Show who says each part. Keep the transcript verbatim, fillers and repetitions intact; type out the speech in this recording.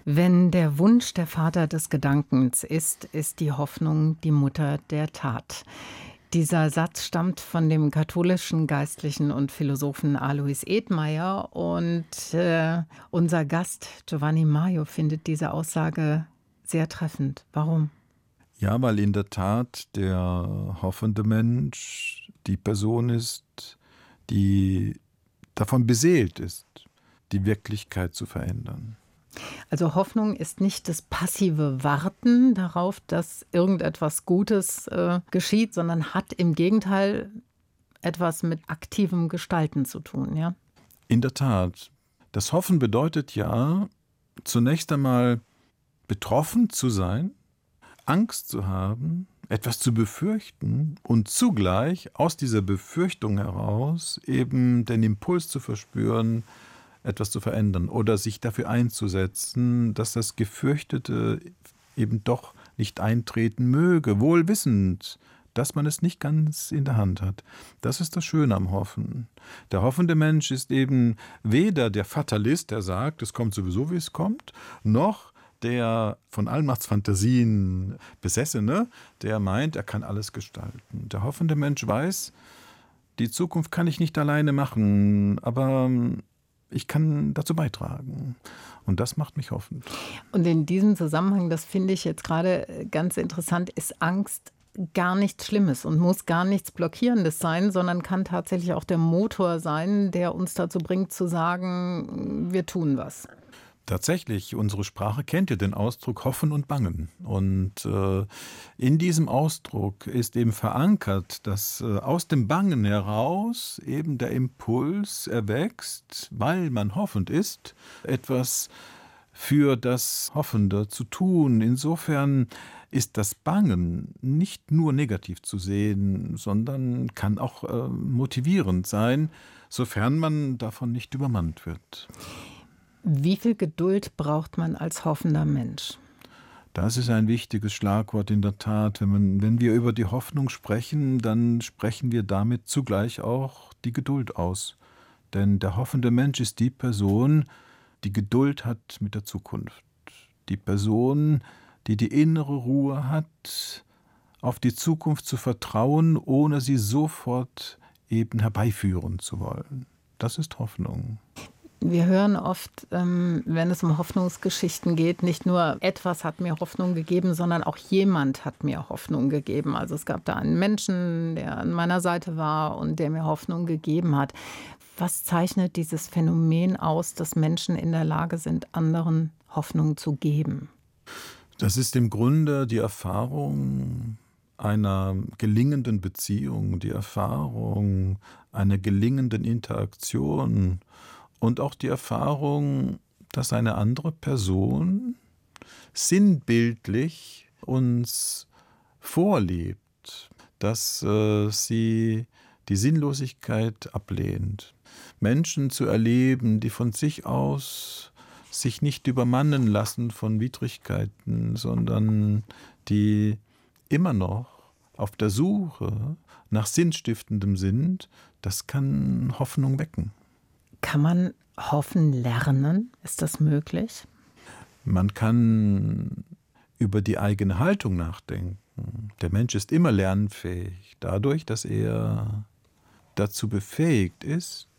Speaker 1: Wenn der Wunsch der Vater des Gedankens ist, ist die Hoffnung die Mutter der Tat. Dieser Satz stammt von dem katholischen Geistlichen und Philosophen Alois Edmeyer und äh, unser Gast Giovanni Maio findet diese Aussage sehr treffend. Warum?
Speaker 2: Ja, weil in der Tat der hoffende Mensch die Person ist, die davon beseelt ist, die Wirklichkeit zu verändern.
Speaker 1: Also Hoffnung ist nicht das passive Warten darauf, dass irgendetwas Gutes äh, geschieht, sondern hat im Gegenteil etwas mit aktivem Gestalten zu tun, ja?
Speaker 2: In der Tat. Das Hoffen bedeutet ja, zunächst einmal betroffen zu sein, Angst zu haben, etwas zu befürchten und zugleich aus dieser Befürchtung heraus eben den Impuls zu verspüren, etwas zu verändern oder sich dafür einzusetzen, dass das Gefürchtete eben doch nicht eintreten möge, wohl wissend, dass man es nicht ganz in der Hand hat. Das ist das Schöne am Hoffen. Der hoffende Mensch ist eben weder der Fatalist, der sagt, es kommt sowieso, wie es kommt, noch der von Allmachtsfantasien Besessene, der meint, er kann alles gestalten. Der hoffende Mensch weiß, die Zukunft kann ich nicht alleine machen, aber ich kann dazu beitragen. Und das macht mich hoffend.
Speaker 1: Und in diesem Zusammenhang, das finde ich jetzt gerade ganz interessant, ist Angst gar nichts Schlimmes und muss gar nichts Blockierendes sein, sondern kann tatsächlich auch der Motor sein, der uns dazu bringt zu sagen, wir tun was.
Speaker 2: Tatsächlich, unsere Sprache kennt ja den Ausdruck Hoffen und Bangen. Und äh, in diesem Ausdruck ist eben verankert, dass äh, aus dem Bangen heraus eben der Impuls erwächst, weil man hoffend ist, etwas für das Hoffende zu tun. Insofern ist das Bangen nicht nur negativ zu sehen, sondern kann auch äh, motivierend sein, sofern man davon nicht übermannt wird.
Speaker 1: Wie viel Geduld braucht man als hoffender Mensch?
Speaker 2: Das ist ein wichtiges Schlagwort in der Tat. Wenn, man, wenn wir über die Hoffnung sprechen, dann sprechen wir damit zugleich auch die Geduld aus. Denn der hoffende Mensch ist die Person, die Geduld hat mit der Zukunft. Die Person, die die innere Ruhe hat, auf die Zukunft zu vertrauen, ohne sie sofort eben herbeiführen zu wollen. Das ist Hoffnung.
Speaker 1: Wir hören oft, ähm, wenn es um Hoffnungsgeschichten geht, nicht nur etwas hat mir Hoffnung gegeben, sondern auch jemand hat mir Hoffnung gegeben. Also es gab da einen Menschen, der an meiner Seite war und der mir Hoffnung gegeben hat. Was zeichnet dieses Phänomen aus, dass Menschen in der Lage sind, anderen Hoffnung zu geben?
Speaker 2: Das ist im Grunde die Erfahrung einer gelingenden Beziehung, die Erfahrung einer gelingenden Interaktion. Und auch die Erfahrung, dass eine andere Person sinnbildlich uns vorlebt, dass äh, sie die Sinnlosigkeit ablehnt. Menschen zu erleben, die von sich aus sich nicht übermannen lassen von Widrigkeiten, sondern die immer noch auf der Suche nach Sinnstiftendem sind, das kann Hoffnung wecken.
Speaker 1: Kann man hoffen lernen? Ist das möglich?
Speaker 2: Man kann über die eigene Haltung nachdenken. Der Mensch ist immer lernfähig, dadurch, dass er dazu befähigt ist,